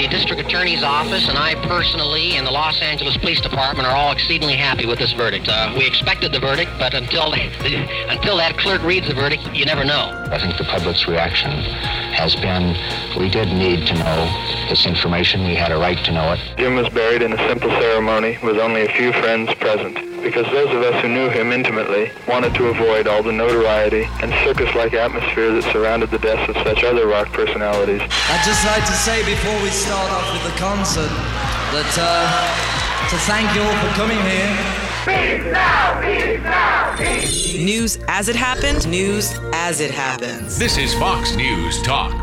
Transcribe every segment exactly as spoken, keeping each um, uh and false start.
The district attorney's office and I personally and the Los Angeles Police Department are all exceedingly happy with this verdict. Uh, we expected the verdict, but until until that clerk reads the verdict, you never know. I think the public's reaction has been, we did need to know this information. We had a right to know it. Jim was buried in a simple ceremony with only a few friends present, because those of us who knew him intimately wanted to avoid all the notoriety and circus-like atmosphere that surrounded the deaths of such other rock personalities. I'd just like to say before we start off with the concert that, uh, to thank you all for coming here. Peace now, peace now, peace. News as it happened, news as it happens. This is Fox News Talk.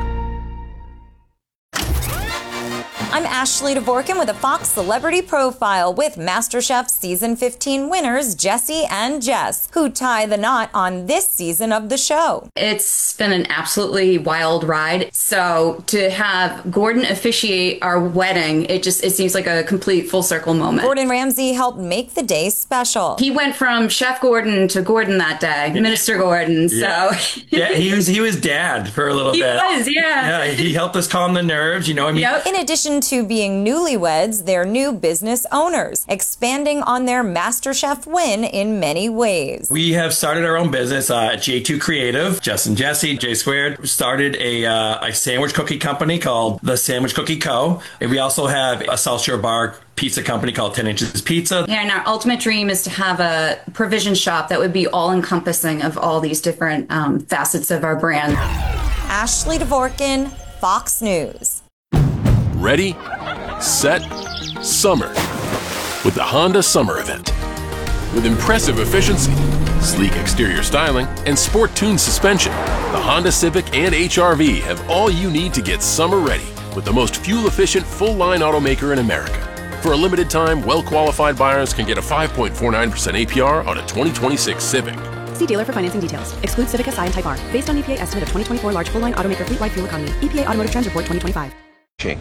I'm Ashley Dvorkin with a Fox Celebrity Profile with MasterChef Season fifteen winners Jesse and Jess, who tie the knot on this season of the show. It's been an absolutely wild ride. So to have Gordon officiate our wedding, it just it seems like a complete full circle moment. Gordon Ramsay helped make the day special. He went from Chef Gordon to Gordon that day, Minister Gordon. Yeah. So yeah, he was he was dad for a little he bit. He was, yeah. Yeah, he helped us calm the nerves. You know, I mean. Yep. In addition to being newlyweds, they're new business owners, expanding on their MasterChef win in many ways. We have started our own business uh, at J two Creative. Jess and Jesse, J Squared, started a, uh, a sandwich cookie company called The Sandwich Cookie Co. And we also have a South Shore Bar pizza company called ten inches Pizza. Yeah, and our ultimate dream is to have a provision shop that would be all-encompassing of all these different um, facets of our brand. Ashley Dvorkin, Fox News. Ready, set, summer with the Honda Summer Event. With impressive efficiency, sleek exterior styling, and sport-tuned suspension, the Honda Civic and H R V have all you need to get summer ready with the most fuel-efficient full-line automaker in America. For a limited time, well-qualified buyers can get a five point four nine percent A P R on a twenty twenty-six Civic. See dealer for financing details. Excludes Civic S I and Type R. Based on E P A estimate of twenty twenty-four large full-line automaker fleet-wide fuel economy. E P A Automotive Trends Report twenty twenty-five. King.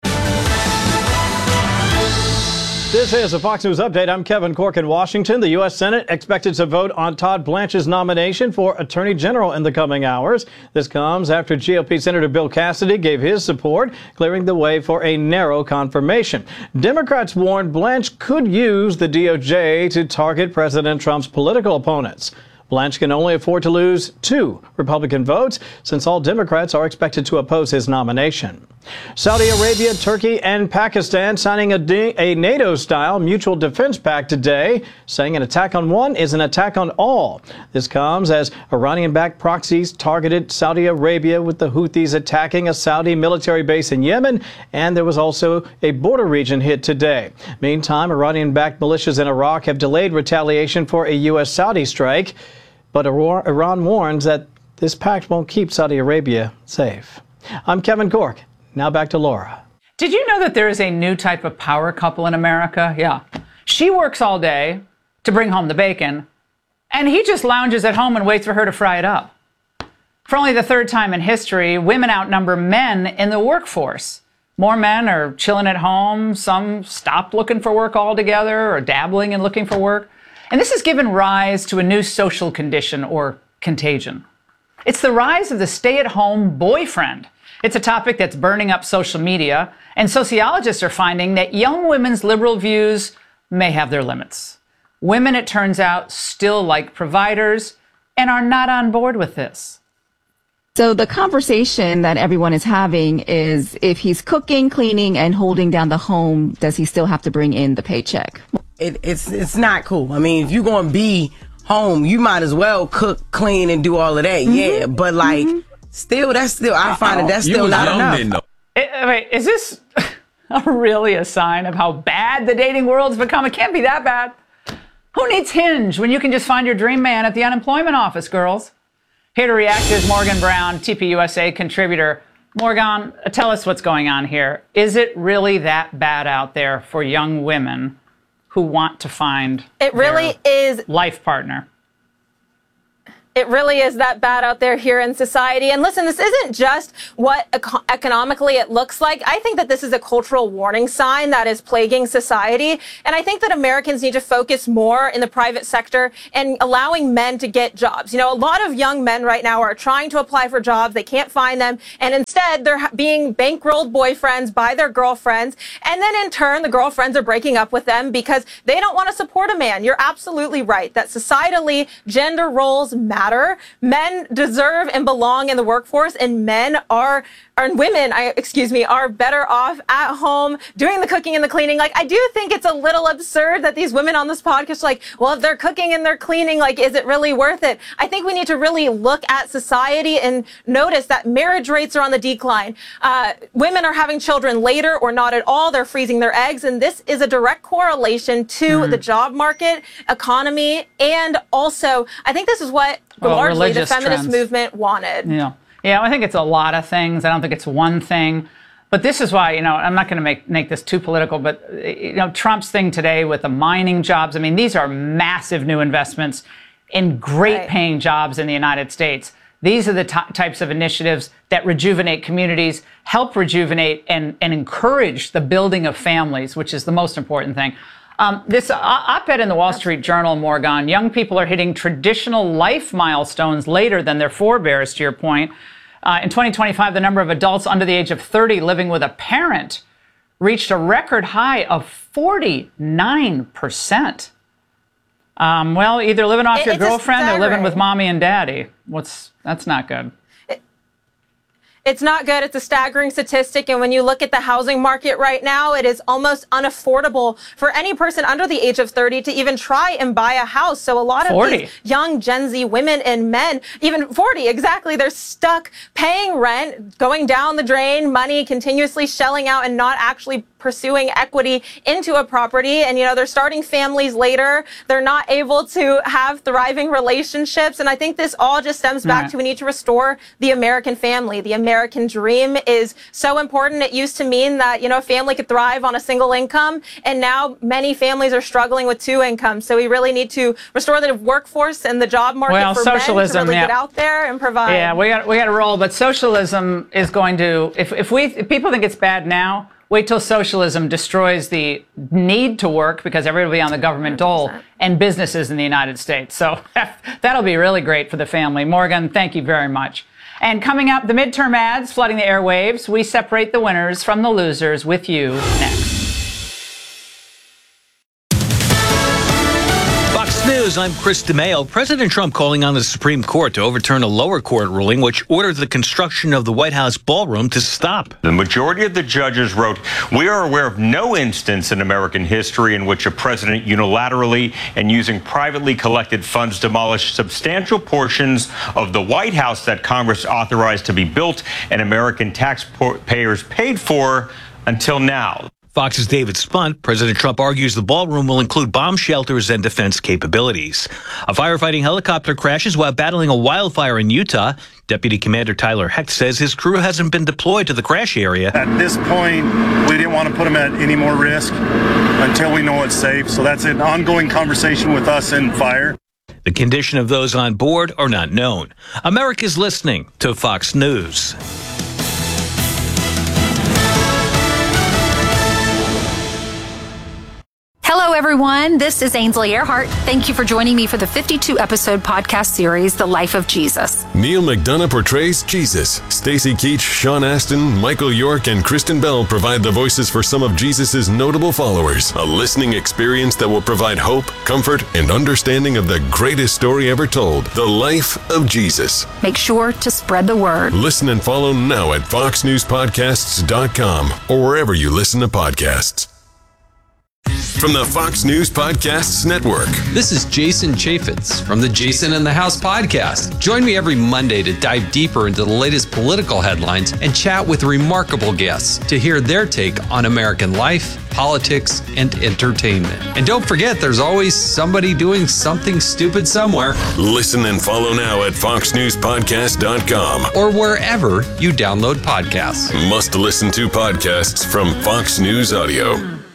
This is a Fox News Update. I'm Kevin Cork in Washington. The U S Senate expected to vote on Todd Blanche's nomination for Attorney General in the coming hours. This comes after G O P Senator Bill Cassidy gave his support, clearing the way for a narrow confirmation. Democrats warned Blanche could use the D O J to target President Trump's political opponents. Blanche can only afford to lose two Republican votes since all Democrats are expected to oppose his nomination. Saudi Arabia, Turkey, and Pakistan signing a, a NATO-style mutual defense pact today, saying an attack on one is an attack on all. This comes as Iranian-backed proxies targeted Saudi Arabia, with the Houthis attacking a Saudi military base in Yemen, and there was also a border region hit today. Meantime, Iranian-backed militias in Iraq have delayed retaliation for a U S Saudi strike. But Iran warns that this pact won't keep Saudi Arabia safe. I'm Kevin Cork. Now back to Laura. Did you know that there is a new type of power couple in America? Yeah. She works all day to bring home the bacon, and he just lounges at home and waits for her to fry it up. For only the third time in history, women outnumber men in the workforce. More men are chilling at home. Some stopped looking for work altogether or dabbling in looking for work. And this has given rise to a new social condition, or contagion. It's the rise of the stay-at-home boyfriend. It's a topic that's burning up social media, and sociologists are finding that young women's liberal views may have their limits. Women, it turns out, still like providers and are not on board with this. So the conversation that everyone is having is, if he's cooking, cleaning, and holding down the home, does he still have to bring in the paycheck? It, it's it's not cool. I mean, if you're going to be home, you might as well cook, clean, and do all of that. Mm-hmm. Yeah, but like, mm-hmm. still, that's still, I find that that's still not enough. It, wait, is this really a sign of how bad the dating world's become? It can't be that bad. Who needs Hinge when you can just find your dream man at the unemployment office, girls? Here to react is Morgan Brown, T P U S A contributor. Morgan, tell us what's going on here. Is it really that bad out there for young women who want to find it really their is life partner? It really is that bad out there here in society. And listen, this isn't just what eco- economically it looks like. I think that this is a cultural warning sign that is plaguing society. And I think that Americans need to focus more in the private sector and allowing men to get jobs. You know, a lot of young men right now are trying to apply for jobs. They can't find them. And instead, they're being bankrolled boyfriends by their girlfriends. And then in turn, the girlfriends are breaking up with them because they don't want to support a man. You're absolutely right that societally, gender roles matter. Men deserve and belong in the workforce, and men are, and women, I, excuse me, are better off at home doing the cooking and the cleaning. Like, I do think it's a little absurd that these women on this podcast are like, well, if they're cooking and they're cleaning, like, is it really worth it? I think we need to really look at society and notice that marriage rates are on the decline. Uh, women are having children later or not at all. They're freezing their eggs, and this is a direct correlation to mm. the job market, economy, and also, I think this is what well, largely the feminist trends. movement wanted. Yeah. Yeah, I think it's a lot of things. I don't think it's one thing. But this is why, you know, I'm not going to make make this too political, but, you know, Trump's thing today with the mining jobs, I mean, these are massive new investments in great right. paying jobs in the United States. These are the t- types of initiatives that rejuvenate communities, help rejuvenate and, and encourage the building of families, which is the most important thing. Um, this op-ed in the Wall Street Journal, Morgan, young people are hitting traditional life milestones later than their forebears, to your point. Uh, in twenty twenty-five, the number of adults under the age of thirty living with a parent reached a record high of forty-nine percent. Um, well, either living off it, your girlfriend or living with mommy and daddy. What's that's not good. It's not good. It's a staggering statistic. And when you look at the housing market right now, it is almost unaffordable for any person under the age of thirty to even try and buy a house. So a lot of forty these young Gen Z women and men, even forty, exactly, they're stuck paying rent, going down the drain, money continuously shelling out and not actually pursuing equity into a property. And, you know, they're starting families later. They're not able to have thriving relationships. And I think this all just stems back right. to we need to restore the American family. The American dream is so important. It used to mean that, you know, a family could thrive on a single income. And now many families are struggling with two incomes. So we really need to restore the workforce and the job market well, for socialism, men to really yeah. get out there and provide. Yeah, we got we got to roll. But socialism is going to, if, if we if people think it's bad now, wait till socialism destroys the need to work because everybody will be on the government dole and businesses in the United States. So that'll be really great for the family. Morgan, thank you very much. And coming up, the midterm ads flooding the airwaves. We separate the winners from the losers with you next. News, I'm Chris DeMaio. President Trump calling on the Supreme Court to overturn a lower court ruling which ordered the construction of the White House ballroom to stop. The majority of the judges wrote, "We are aware of no instance in American history in which a president unilaterally and using privately collected funds demolished substantial portions of the White House that Congress authorized to be built and American taxpayers paid for until now." Fox's David Spunt. President Trump argues the ballroom will include bomb shelters and defense capabilities. A firefighting helicopter crashes while battling a wildfire in Utah. Deputy Commander Tyler Hecht says his crew hasn't been deployed to the crash area. At this point, we didn't want to put them at any more risk until we know it's safe. So that's an ongoing conversation with us and fire. The condition of those on board are not known. America's listening to Fox News. Hello, everyone. This is Ainsley Earhart. Thank you for joining me for the fifty-two episode podcast series, The Life of Jesus. Neil McDonough portrays Jesus. Stacy Keach, Sean Astin, Michael York, and Kristen Bell provide the voices for some of Jesus' notable followers. A listening experience that will provide hope, comfort, and understanding of the greatest story ever told, The Life of Jesus. Make sure to spread the word. Listen and follow now at fox news podcasts dot com or wherever you listen to podcasts. From the Fox News Podcasts Network. This is Jason Chaffetz from the Jason in the House podcast. Join me every Monday to dive deeper into the latest political headlines and chat with remarkable guests to hear their take on American life, politics, and entertainment. And don't forget, there's always somebody doing something stupid somewhere. Listen and follow now at fox news podcast dot com or wherever you download podcasts. Must listen to podcasts from Fox News Audio.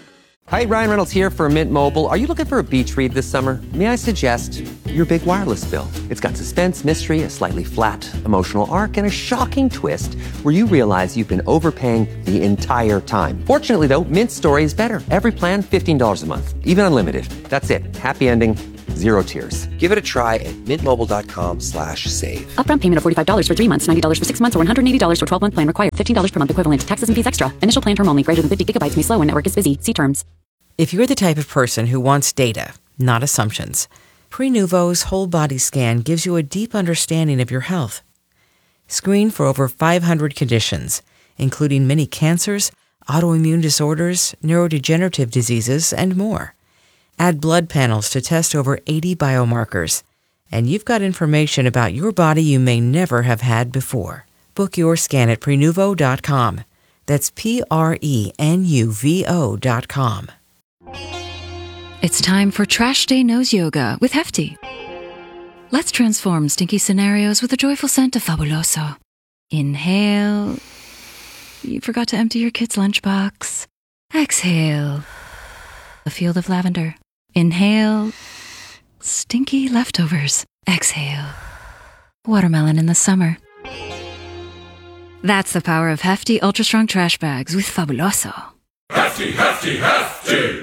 Hi, Ryan Reynolds here for Mint Mobile. Are you looking for a beach read this summer? May I suggest your big wireless bill? It's got suspense, mystery, a slightly flat emotional arc, and a shocking twist where you realize you've been overpaying the entire time. Fortunately, though, Mint's story is better. Every plan, fifteen dollars a month, even unlimited. That's it. Happy ending, zero tears. Give it a try at mintmobile.com slash save. Upfront payment of forty-five dollars for three months, ninety dollars for six months, or one hundred eighty dollars for twelve-month plan required. fifteen dollars per month equivalent. Taxes and fees extra. Initial plan term only. Greater than fifty gigabytes may slow when network is busy. See terms. If you're the type of person who wants data, not assumptions, Prenuvo's whole body scan gives you a deep understanding of your health. Screen for over five hundred conditions, including many cancers, autoimmune disorders, neurodegenerative diseases, and more. Add blood panels to test over eighty biomarkers, and you've got information about your body you may never have had before. Book your scan at Prenuvo dot com. That's P R E N U V O dot com. It's time for Trash Day Nose Yoga with Hefty. Let's transform stinky scenarios with a joyful scent of Fabuloso. Inhale. You forgot to empty your kid's lunchbox. Exhale. A field of lavender. Inhale. Stinky leftovers. Exhale. Watermelon in the summer. That's the power of Hefty Ultra Strong Trash Bags with Fabuloso. Hefty, hefty, hefty!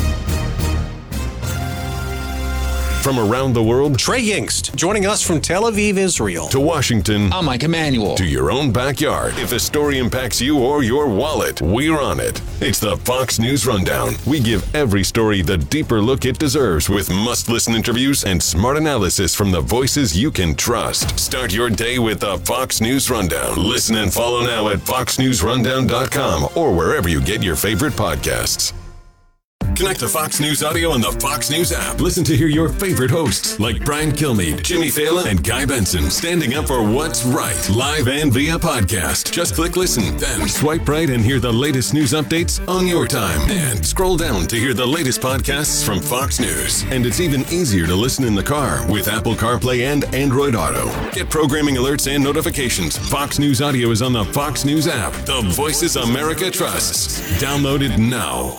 From around the world, Trey Yingst, joining us from Tel Aviv, Israel. To Washington, I'm Mike Emanuel. To your own backyard. If a story impacts you or your wallet, we're on it. It's the Fox News Rundown. We give every story the deeper look it deserves with must-listen interviews and smart analysis from the voices you can trust. Start your day with the Fox News Rundown. Listen and follow now at fox news rundown dot com or wherever you get your favorite podcasts. Connect to Fox News Audio on the Fox News app. Listen to hear your favorite hosts like Brian Kilmeade, Jimmy Fallon, and Guy Benson standing up for what's right, live and via podcast. Just click listen, then swipe right and hear the latest news updates on your time. And scroll down to hear the latest podcasts from Fox News. And it's even easier to listen in the car with Apple CarPlay and Android Auto. Get programming alerts and notifications. Fox News Audio is on the Fox News app. The voices America trusts. Download it now.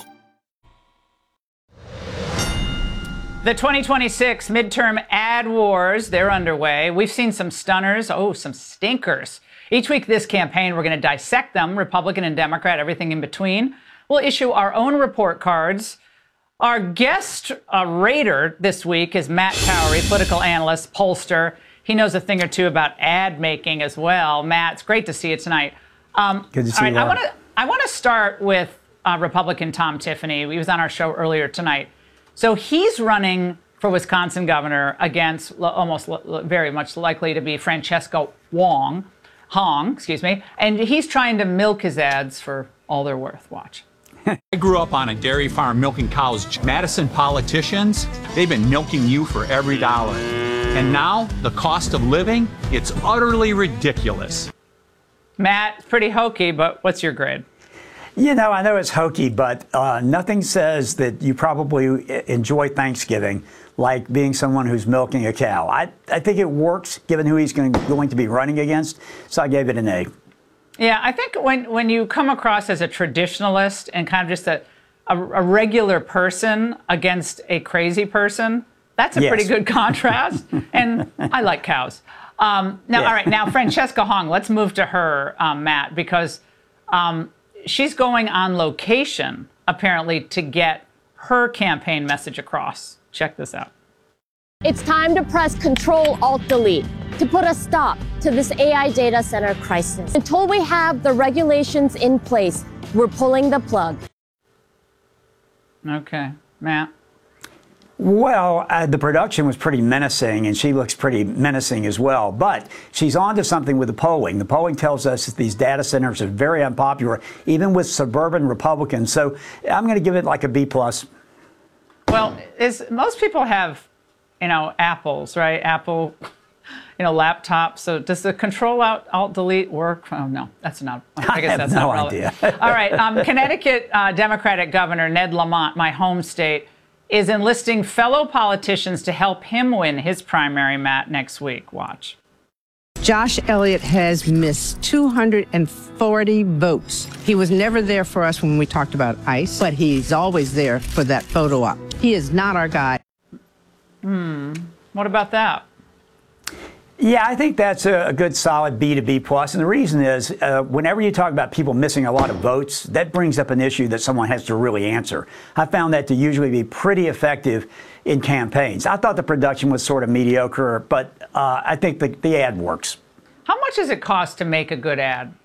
The twenty twenty-six midterm ad wars, they're underway. We've seen some stunners, oh, some stinkers. Each week this campaign, we're going to dissect them, Republican and Democrat, everything in between. We'll issue our own report cards. Our guest uh, raider this week is Matt Towery, political analyst, pollster. He knows a thing or two about ad making as well. Matt, it's great to see you tonight. Um, Good to see all right, you. I want to I want to start with uh, Republican Tom Tiffany. He was on our show earlier tonight. So he's running for Wisconsin governor against almost very much likely to be Francesca Wong, Hong, excuse me, and he's trying to milk his ads for all they're worth. Watch. I grew up on a dairy farm milking cows. Madison politicians, they've been milking you for every dollar. And now the cost of living, it's utterly ridiculous. Matt, it's pretty hokey, but what's your grade? You know, I know it's hokey, but uh, nothing says that you probably enjoy Thanksgiving like being someone who's milking a cow. I, I think it works given who he's going, going to be running against, so I gave it an A. Yeah, I think when, when you come across as a traditionalist and kind of just a, a, a regular person against a crazy person, that's a Yes. pretty good contrast. And I like cows. Um, now, Yeah. all right, now Francesca Hong, let's move to her, um, Matt, because um, she's going on location, apparently, to get her campaign message across. Check this out. It's time to press Control Alt Delete to put a stop to this A I data center crisis. Until we have the regulations in place, we're pulling the plug. Okay, Matt. Well, uh, the production was pretty menacing, and she looks pretty menacing as well. But she's on to something with the polling. The polling tells us that these data centers are very unpopular, even with suburban Republicans. So I'm going to give it like a B plus. Well, is most people have, you know, Apples, right? Apple, you know, laptops. So does the Control Alt, Alt Delete work? Oh no, that's not. I guess I have that's no not relevant. idea. All right, um, Connecticut uh, Democratic Governor Ned Lamont, my home state, is enlisting fellow politicians to help him win his primary, Matt, next week. Watch. Josh Elliott has missed two hundred forty votes. He was never there for us when we talked about ICE, but he's always there for that photo op. He is not our guy. Hmm. What about that? Yeah, I think that's a, a good solid B to B plus. And the reason is, uh, whenever you talk about people missing a lot of votes, that brings up an issue that someone has to really answer. I found that to usually be pretty effective in campaigns. I thought the production was sort of mediocre, but uh, I think the, the ad works. How much does it cost to make a good ad?